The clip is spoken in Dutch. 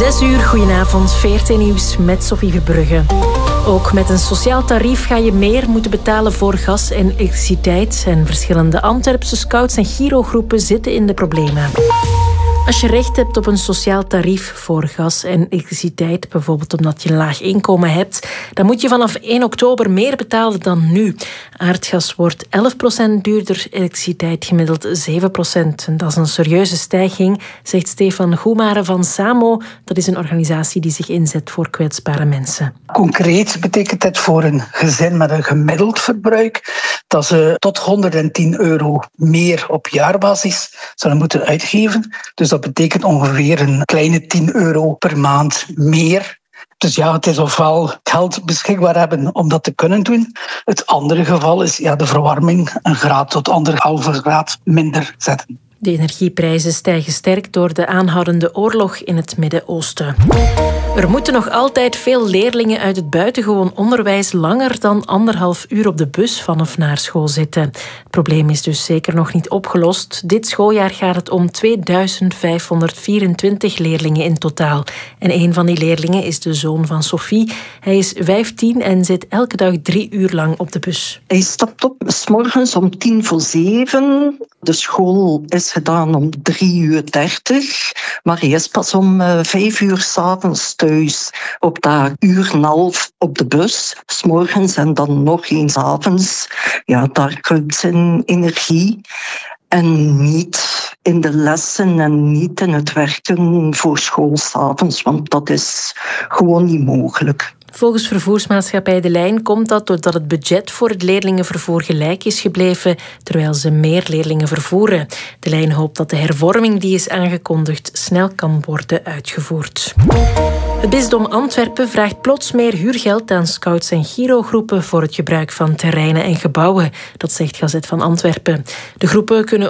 6 uur, goedenavond, VRT Nieuws met Sophie Verbrugge. Ook met een sociaal tarief ga je meer moeten betalen voor gas en elektriciteit. En verschillende Antwerpse scouts en Giro-groepen zitten in de problemen. Als je recht hebt op een sociaal tarief voor gas en elektriciteit, bijvoorbeeld omdat je een laag inkomen hebt, dan moet je vanaf 1 oktober meer betalen dan nu. Aardgas wordt 11% duurder, elektriciteit gemiddeld 7%. En dat is een serieuze stijging, zegt Stefan Goemare van SAMO. Dat is een organisatie die zich inzet voor kwetsbare mensen. Concreet betekent het voor een gezin met een gemiddeld verbruik dat ze tot €110 meer op jaarbasis zullen moeten uitgeven. Dus dat betekent ongeveer een kleine €10 per maand meer. Dus ja, het is ofwel geld beschikbaar hebben om dat te kunnen doen. Het andere geval is de verwarming 1 graad tot 1,5 graad minder zetten. De energieprijzen stijgen sterk door de aanhoudende oorlog in het Midden-Oosten. Er moeten nog altijd veel leerlingen uit het buitengewoon onderwijs langer dan 1,5 uur op de bus van of naar school zitten. Het probleem is dus zeker nog niet opgelost. Dit schooljaar gaat het om 2524 leerlingen in totaal. En een van die leerlingen is de zoon van Sophie. Hij is 15 en zit elke dag 3 uur lang op de bus. Hij stapt op 's morgens om 6:50. De school is gedaan om 3:30, maar hij is pas om 5 uur 's avonds thuis. Op dat 1,5 uur op de bus, 's morgens en dan nog eens 's avonds. Ja, daar kruipt zijn energie. En niet in de lessen en niet in het werken voor school 's avonds, want dat is gewoon niet mogelijk. Volgens vervoersmaatschappij De Lijn komt dat doordat het budget voor het leerlingenvervoer gelijk is gebleven, terwijl ze meer leerlingen vervoeren. De Lijn hoopt dat de hervorming die is aangekondigd snel kan worden uitgevoerd. Het bisdom Antwerpen vraagt plots meer huurgeld aan scouts en Giro-groepen voor het gebruik van terreinen en gebouwen. Dat zegt Gazet van Antwerpen. De groepen kunnen